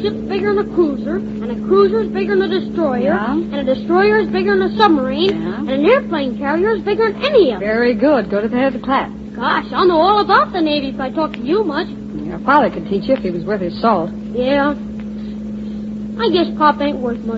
battleship's bigger than a cruiser, and a cruiser's bigger than a destroyer, Yeah. and a destroyer's bigger than a submarine, Yeah. and an airplane carrier's bigger than any of them. Very good. Go to the head of the class. Gosh, I'll know all about the Navy if I talk to you much. Your father could teach you if he was worth his salt. Yeah. I guess Pop ain't worth much.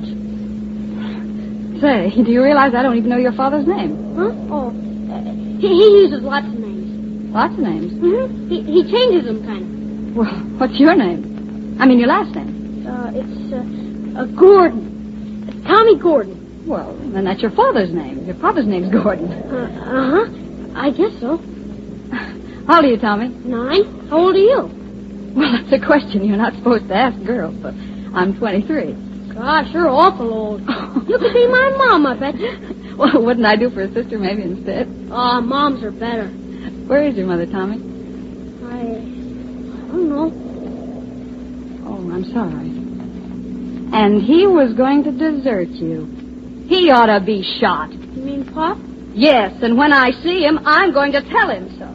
Say, do you realize I don't even know your father's name? Huh? Oh, he uses lots of names. Lots of names. Mm-hmm. He changes them, kind Well, what's your name? I mean, your last name. It's Gordon. Tommy Gordon. Well, then that's your father's name. Your father's name's Gordon. Uh-huh. I guess so. How old are you, Tommy? 9. How old are you? Well, that's a question you're not supposed to ask girls, but I'm 23. Gosh, you're awful old. You could be my mom, I bet. Well, wouldn't I do for a sister maybe instead? Oh, moms are better. Where is your mother, Tommy? I don't know. Oh, I'm sorry. And he was going to desert you. He ought to be shot. You mean Pop? Yes, and when I see him, I'm going to tell him so.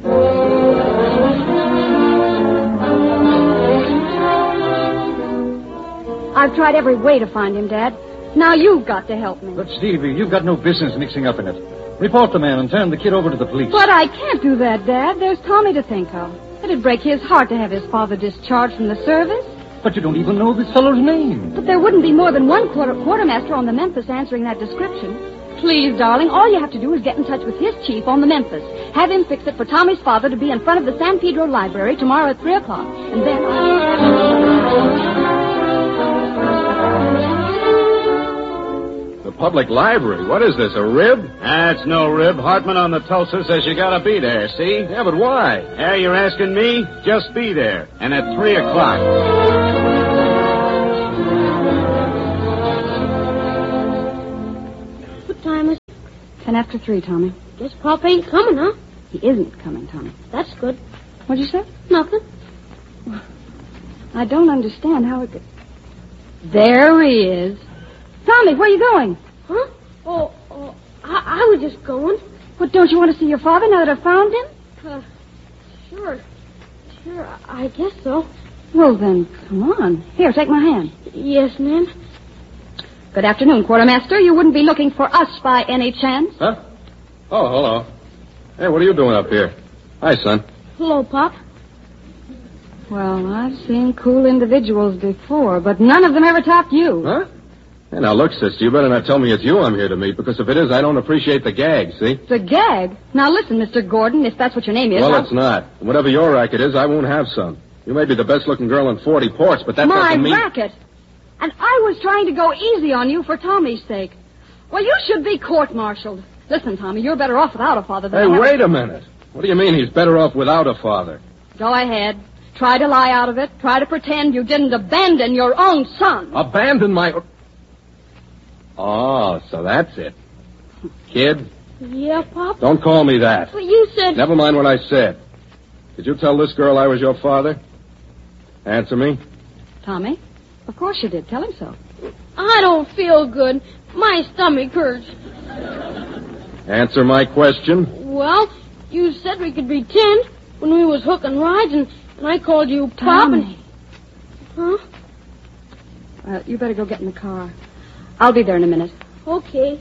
I've tried every way to find him, Dad. Now you've got to help me. But, Stevie, you've got no business mixing up in it. Report the man and turn the kid over to the police. But I can't do that, Dad. There's Tommy to think of. It'd break his heart to have his father discharged from the service. But you don't even know this fellow's name. But there wouldn't be more than one quartermaster on the Memphis answering that description. Please, darling, all you have to do is get in touch with his chief on the Memphis. Have him fix it for Tommy's father to be in front of the San Pedro Library tomorrow at 3 o'clock. And then... The public library? What is this, a rib? That's no rib. Hartman on the Tulsa says you gotta be there, see? Yeah, but why? Yeah, you're asking me? Just be there. And at 3 o'clock. What time is it? 10 after 3, Tommy. Guess Pop ain't coming, huh? He isn't coming, Tommy. That's good. What'd you say? Nothing. I don't understand how it could... There he is. Tommy, where are you going? Huh? Oh, I was just going. What, don't you want to see your father now that I've found him? Sure, I guess so. Well, then, come on. Here, take my hand. Yes, ma'am. Good afternoon, Quartermaster. You wouldn't be looking for us by any chance? Huh? Oh, hello. Hey, what are you doing up here? Hi, son. Hello, Pop. Well, I've seen cool individuals before, but none of them ever topped you. Huh? Hey, now, look, sister, you better not tell me it's you I'm here to meet, because if it is, I don't appreciate the gag, see? It's a gag. Now, listen, Mr. Gordon, if that's what your name is... Well, it's not. And whatever your racket is, I won't have some. You may be the best-looking girl in 40 ports, but that doesn't mean... My racket! And I was trying to go easy on you for Tommy's sake. Well, you should be court-martialed. Listen, Tommy, you're better off without a father than... Hey, wait a minute. What do you mean he's better off without a father? Go ahead. Try to lie out of it. Try to pretend you didn't abandon your own son. Abandon my... Oh, so that's it. Kid, Yeah, Pop? don't call me that. But you said... Never mind what I said. Did you tell this girl I was your father? Answer me. Tommy, of course you did. Tell him so. I don't feel good. My stomach hurts. Answer my question. Well, you said we could pretend when we was hooking rides, and I called you Pop. Tommy. Huh? You better go get in the car. I'll be there in a minute. Okay.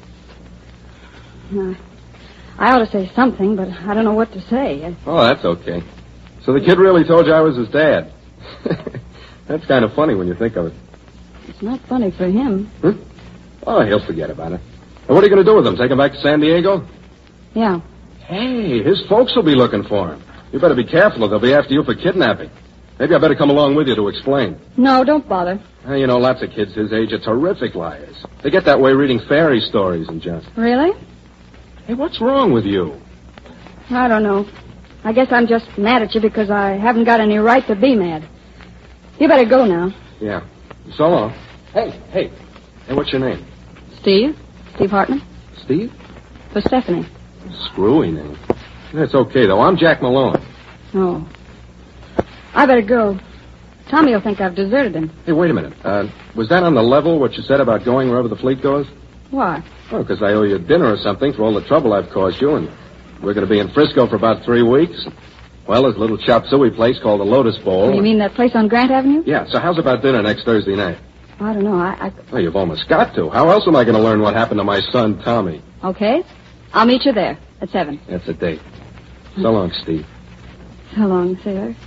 I ought to say something, but I don't know what to say. Oh, that's okay. So the kid really told you I was his dad. That's kind of funny when you think of it. It's not funny for him. Oh, he'll forget about it. And what are you going to do with him? Take him back to San Diego? Yeah. Hey, his folks will be looking for him. You better be careful or they'll be after you for kidnapping. Maybe I better come along with you to explain. No, don't bother. You know, lots of kids his age are terrific liars. They get that way reading fairy stories and just... Really? Hey, what's wrong with you? I don't know. I guess I'm just mad at you because I haven't got any right to be mad. You better go now. Yeah. So long. Hey, what's your name? Steve? Steve Hartman? Steve? For Stephanie. Screwy name. That's okay, though. I'm Jack Malone. Oh. I better go. Tommy will think I've deserted him. Hey, wait a minute. Was that on the level, what you said about going wherever the fleet goes? Why? Well, because I owe you dinner or something for all the trouble I've caused you, and we're going to be in Frisco for about 3 weeks. Well, there's a little chop suey place called the Lotus Bowl. You mean that place on Grant Avenue? Yeah, so how's about dinner next Thursday night? I don't know. Well, you've almost got to. How else am I going to learn what happened to my son, Tommy? Okay. I'll meet you there at 7. That's a date. So long, Steve. So long, sailor.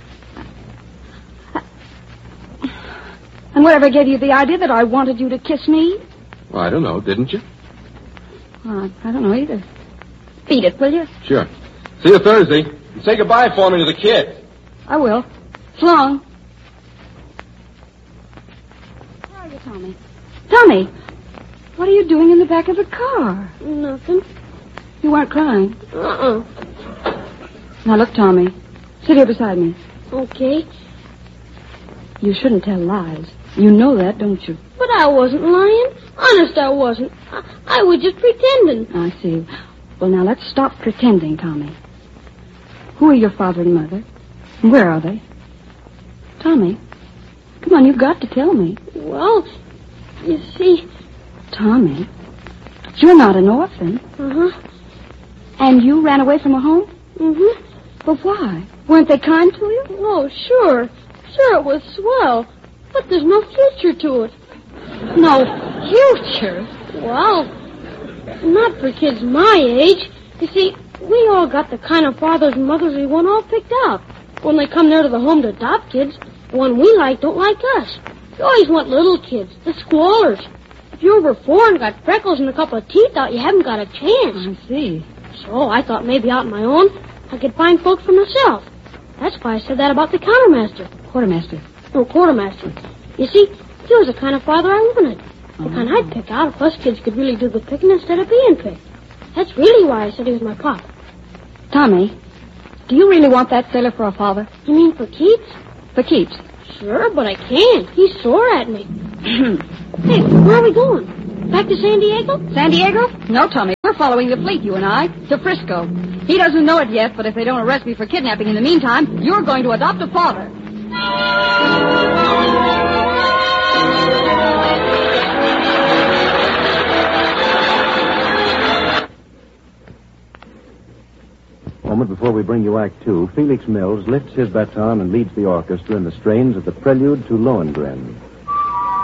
And whatever gave you the idea that I wanted you to kiss me? Well, I don't know, didn't you? Well, I don't know either. Beat it, will you? Sure. See you Thursday. And say goodbye for me to the kid. I will. So long. Where are you, Tommy? Tommy, what are you doing in the back of the car? Nothing. You weren't crying. Uh-uh. Now, look, Tommy. Sit here beside me. Okay. You shouldn't tell lies. You know that, don't you? But I wasn't lying. Honest, I wasn't. I was just pretending. I see. Well, now, let's stop pretending, Tommy. Who are your father and mother? And where are they? Tommy, come on, you've got to tell me. Well, you see... Tommy, you're not an orphan. Uh-huh. And you ran away from a home? Mm-hmm. But why? Weren't they kind to you? Oh, sure. Sure, it was swell. But there's no future to it. No future? Well, not for kids my age. You see, we all got the kind of fathers and mothers we want all picked out. When they come there to the home to adopt kids, the one we like don't like us. You always want little kids, the squallers. If you're over 4 and got freckles and a couple of teeth out, you haven't got a chance. I see. So I thought maybe out on my own, I could find folks for myself. That's why I said that about the countermaster. Quartermaster. No, quartermaster. You see, he was the kind of father I wanted. The kind I'd pick out if us kids could really do the picking instead of being picked. That's really why I said he was my pop. Tommy, do you really want that sailor for a father? You mean for keeps? For keeps? Sure, but I can't. He's sore at me. Hey, where are we going? Back to San Diego? San Diego? No, Tommy. We're following the fleet, you and I, to Frisco. He doesn't know it yet, but if they don't arrest me for kidnapping in the meantime, you're going to adopt a father. A moment before we bring you Act Two, Felix Mills lifts his baton and leads the orchestra in the strains of the Prelude to Lohengrin.